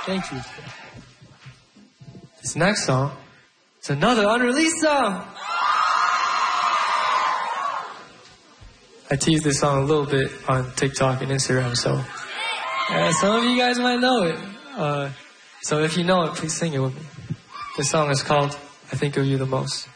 Thank you. This next song is another unreleased song. I teased this song a little bit on TikTok and Instagram, so some of you guys might know it. So if you know it, please sing it with me. This song is called I Think of You the Most.